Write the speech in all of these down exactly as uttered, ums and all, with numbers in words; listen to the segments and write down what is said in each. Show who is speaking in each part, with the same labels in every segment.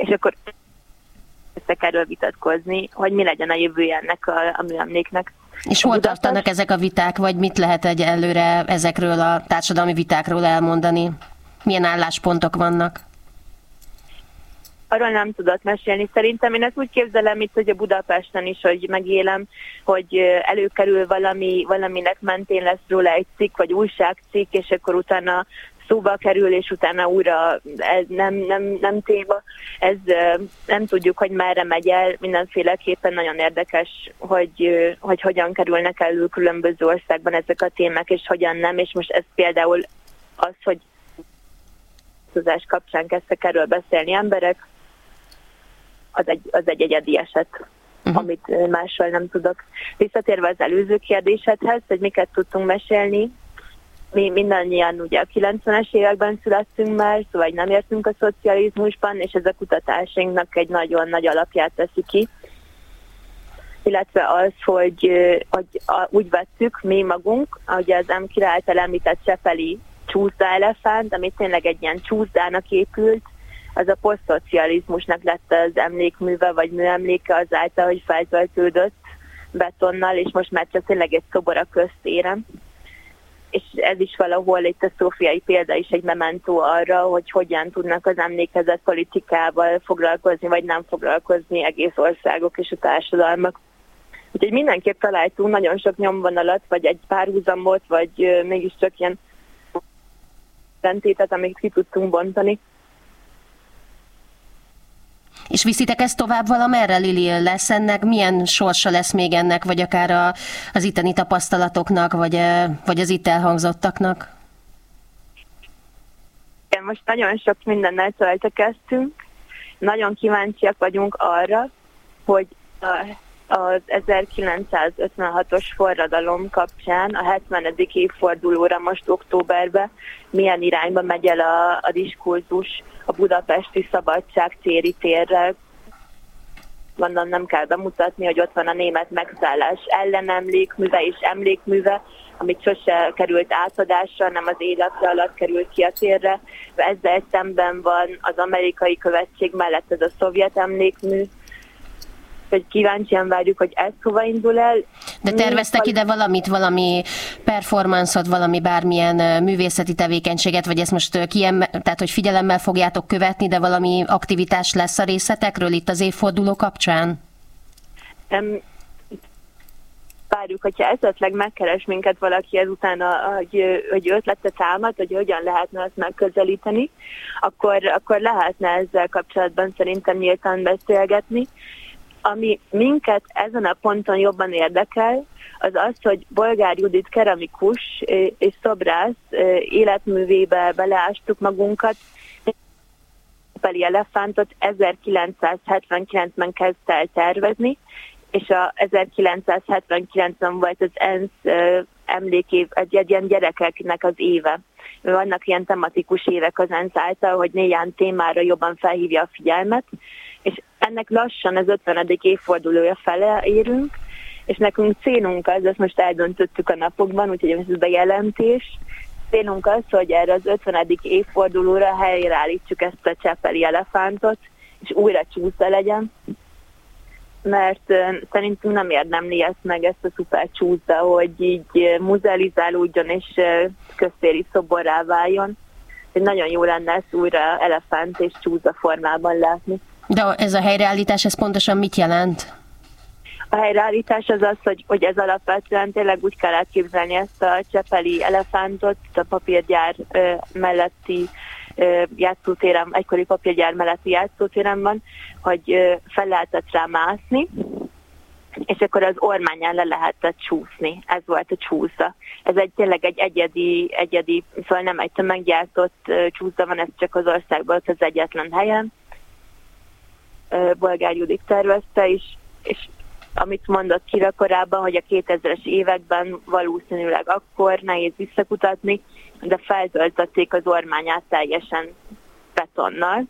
Speaker 1: és akkor össze erről vitatkozni, hogy mi legyen a jövője ennek a, a műemléknek.
Speaker 2: És hol tartanak ezek a viták, vagy mit lehet egyelőre ezekről a társadalmi vitákról elmondani? Milyen álláspontok vannak?
Speaker 1: Arról nem tudott mesélni. Szerintem én ezt úgy képzelem itt, hogy a Budapesten is, hogy megélem, hogy előkerül valami, valaminek mentén lesz róla egy cikk, vagy újságcikk, és akkor utána szóba kerül, és utána újra ez nem, nem, nem téma. Ez nem tudjuk, hogy merre megy el. Mindenféleképpen nagyon érdekes, hogy, hogy hogyan kerülnek elő különböző országban ezek a témák, és hogyan nem. És most ez például az, hogy tudás kapcsán kezdtek erről beszélni emberek, az egy, az egy egyedi eset, uh-huh. amit máshol nem tudok. Visszatérve az előző kérdésedhez, hogy miket tudtunk mesélni, mi mindannyian ugye a kilencvenes években születtünk már, szóval nem értünk a szocializmusban, és ez a kutatásainknak egy nagyon nagy alapját teszi ki. Illetve az, hogy, hogy úgy vettük mi magunk, ugye az Emkira által említett csepeli csúszdaelefánt, ami tényleg egy ilyen csúszdának épült, az a posztszocializmusnak lett az emlékműve, vagy műemléke azáltal, hogy feltöltődött betonnal, és most már csak tényleg egy szobor a köztéren. És ez is valahol itt a szófiai példa is egy mementó arra, hogy hogyan tudnak az emlékezet politikával foglalkozni, vagy nem foglalkozni egész országok és a társadalmak. Úgyhogy mindenképp találtunk nagyon sok nyomvonalat, vagy egy párhuzamot, vagy mégiscsak ilyen rentétet, amit ki tudtunk bontani.
Speaker 2: És viszitek ezt tovább valamerre, Lili? Lesz ennek? Milyen sorsa lesz még ennek, vagy akár a, az itteni tapasztalatoknak, vagy, vagy az itt elhangzottaknak?
Speaker 1: Igen, most nagyon sok mindennel töltekeztünk. Nagyon kíváncsiak vagyunk arra, hogy a, az ezerkilencszázötvenhatos forradalom kapcsán a hetvenedik évfordulóra most októberben milyen irányba megy el a, a diskurzus a budapesti Szabadság téri térrel. Gondolom nem kell bemutatni, hogy ott van a német megszállás ellenemlékműve és emlékműve, amit sose került átadásra, nem az életre alatt került ki a térre. Ezzel szemben van az amerikai követség mellett ez a szovjet emlékmű, hogy kíváncsian várjuk, hogy ez hova indul el.
Speaker 2: De terveztek ide valamit, valami performanszot, valami bármilyen művészeti tevékenységet, vagy ezt most kiemel, tehát hogy figyelemmel fogjátok követni, de valami aktivitás lesz a részletekről itt az évforduló kapcsán?
Speaker 1: Um, várjuk, hogyha esetleg megkeres minket valaki ezután, hogy, hogy ötletet támad, hogy hogyan lehetne azt megközelíteni, akkor, akkor lehetne ezzel kapcsolatban szerintem nyíltan beszélgetni. Ami minket ezen a ponton jobban érdekel, az az, hogy Bolgár Judit keramikus és szobrász életművébe beleástuk magunkat. Csepeli elefántot ezerkilencszázhetvenkilencben kezdte el tervezni, és a ezerkilencszázhetvenkilencben volt az ENSZ emlékév, egy ilyen gyerekeknek az éve. Vannak ilyen tematikus évek az ENSZ által, hogy néhány témára jobban felhívja a figyelmet, és ennek lassan az ötvenedik évfordulója fele érünk, és nekünk célunk az, ezt most eldöntöttük a napokban, úgyhogy ez bejelentés, célunk az, hogy erre az ötvenedik évfordulóra helyreállítsuk ezt a csepeli elefántot, és újra csúszda legyen, mert uh, szerintünk nem érdemli ezt meg, ezt a szuper csúszda, hogy így uh, muzealizálódjon és uh, köztéri szoborrá váljon. hogy nagyon jó lenne ezt újra elefánt és csúszda formában látni.
Speaker 2: De ez a helyreállítás, ez pontosan mit jelent?
Speaker 1: A helyreállítás az az, hogy, hogy ez alapvetően tényleg úgy kell elképzelni ezt a csepeli elefántot, a papírgyár ö, melletti ö, játszótéren, egykori papírgyár melletti játszótéren van, hogy ö, fel lehetett rá mászni, és akkor az ormányán le lehetett csúszni. Ez volt a csúszda. Ez egy tényleg egy egyedi, egyedi, szóval nem egy tömeggyártott csúszda van, ez csak az országban az egyetlen helyen. Bolgár Judit tervezte is, és amit mondott Kira korábban, hogy a kétezres években valószínűleg akkor nehéz visszakutatni, de feltöltötték az ormányát teljesen betonnal.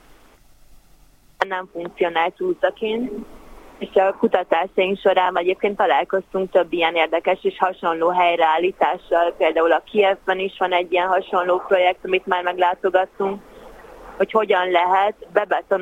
Speaker 1: Nem funkcionált csúszdaként, és a kutatásaink során egyébként találkoztunk több ilyen érdekes és hasonló helyreállítással. Például a Kijevben is van egy ilyen hasonló projekt, amit már meglátogattunk, hogy hogyan lehet bebetonolni